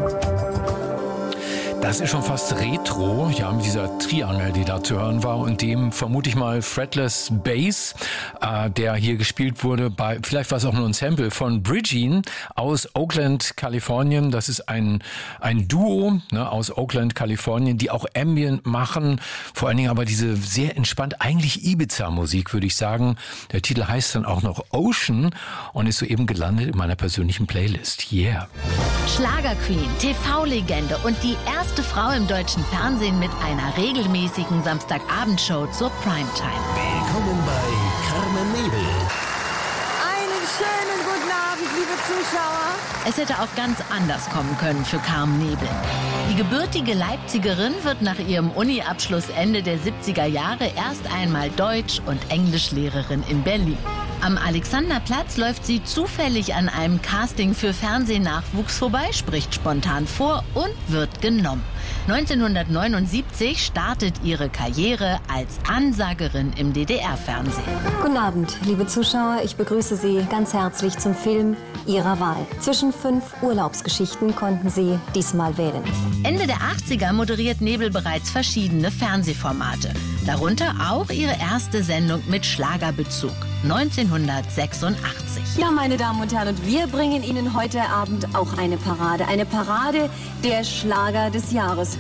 Das ist schon fast retro, ja, mit dieser Triangel, die da zu hören war und dem vermute ich mal Fretless Bass, der hier gespielt wurde bei, vielleicht war es auch nur ein Sample von Bridgine aus Oakland, Kalifornien. Das ist ein Duo, ne, aus Oakland, Kalifornien, die auch Ambient machen, vor allen Dingen aber diese sehr entspannt, eigentlich Ibiza-Musik, würde ich sagen. Der Titel heißt dann auch noch Ocean und ist soeben gelandet in meiner persönlichen Playlist. Yeah. Schlagerqueen, TV-Legende und die erste Frau im deutschen Fernsehen mit einer regelmäßigen Samstagabendshow zur Primetime. Willkommen bei Carmen Nebel. Einen schönen guten Abend, liebe Zuschauer. Es hätte auch ganz anders kommen können für Carmen Nebel. Die gebürtige Leipzigerin wird nach ihrem Uni-Abschluss Ende der 70er Jahre erst einmal Deutsch- und Englischlehrerin in Berlin. Am Alexanderplatz läuft sie zufällig an einem Casting für Fernsehnachwuchs vorbei, spricht spontan vor und wird genommen. 1979 startet ihre Karriere als Ansagerin im DDR-Fernsehen. Guten Abend, liebe Zuschauer. Ich begrüße Sie ganz herzlich zum Film Ihrer Wahl. Zwischen 5 Urlaubsgeschichten konnten Sie diesmal wählen. Ende der 80er moderiert Nebel bereits verschiedene Fernsehformate. Darunter auch ihre erste Sendung mit Schlagerbezug, 1986. Ja, meine Damen und Herren, und wir bringen Ihnen heute Abend auch eine Parade. Eine Parade der Schlager des Jahres.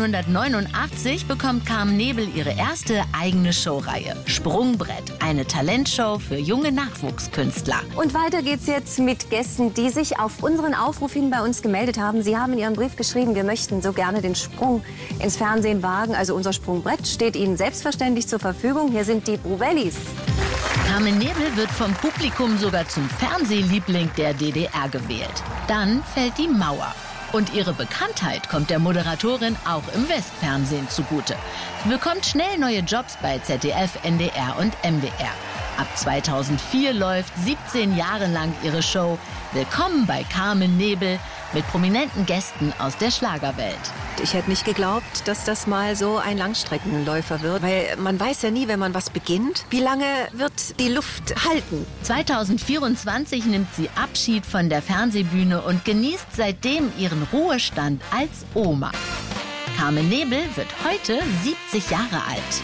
1989 bekommt Carmen Nebel ihre erste eigene Showreihe. Sprungbrett, eine Talentshow für junge Nachwuchskünstler. Und weiter geht's jetzt mit Gästen, die sich auf unseren Aufruf hin bei uns gemeldet haben. Sie haben in Ihrem Brief geschrieben, wir möchten so gerne den Sprung ins Fernsehen wagen. Also unser Sprungbrett steht Ihnen selbstverständlich zur Verfügung. Hier sind die Bruvellis. Carmen Nebel wird vom Publikum sogar zum Fernsehliebling der DDR gewählt. Dann fällt die Mauer. Und ihre Bekanntheit kommt der Moderatorin auch im Westfernsehen zugute. Sie bekommt schnell neue Jobs bei ZDF, NDR und MDR. Ab 2004 läuft 17 Jahre lang ihre Show Willkommen bei Carmen Nebel mit prominenten Gästen aus der Schlagerwelt. Ich hätte nicht geglaubt, dass das mal so ein Langstreckenläufer wird, weil man weiß ja nie, wenn man was beginnt, wie lange wird die Luft halten. 2024 nimmt sie Abschied von der Fernsehbühne und genießt seitdem ihren Ruhestand als Oma. Carmen Nebel wird heute 70 Jahre alt.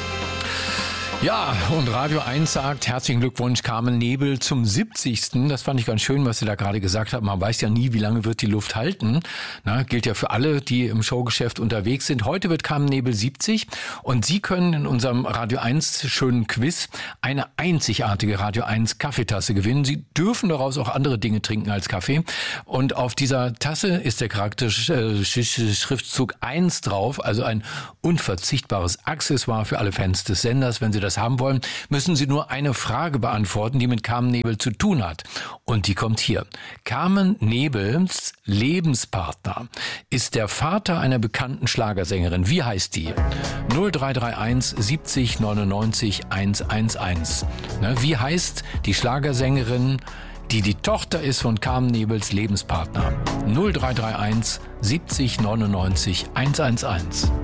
Ja, und Radio 1 sagt, herzlichen Glückwunsch Carmen Nebel zum 70. Das fand ich ganz schön, was sie da gerade gesagt hat. Man weiß ja nie, wie lange wird die Luft halten. Na, gilt ja für alle, die im Showgeschäft unterwegs sind. Heute wird Carmen Nebel 70 und Sie können in unserem Radio 1 schönen Quiz eine einzigartige Radio 1 Kaffeetasse gewinnen. Sie dürfen daraus auch andere Dinge trinken als Kaffee. Und auf dieser Tasse ist der charakteristische Schriftzug 1 drauf, also ein unverzichtbares Accessoire für alle Fans des Senders. Wenn Sie das haben wollen, müssen Sie nur eine Frage beantworten, die mit Carmen Nebel zu tun hat. Und die kommt hier. Carmen Nebels Lebenspartner ist der Vater einer bekannten Schlagersängerin. Wie heißt die? 0331 70 99 111. Wie heißt die Schlagersängerin, die Tochter ist von Carmen Nebels Lebenspartner? 0331 70 99 111.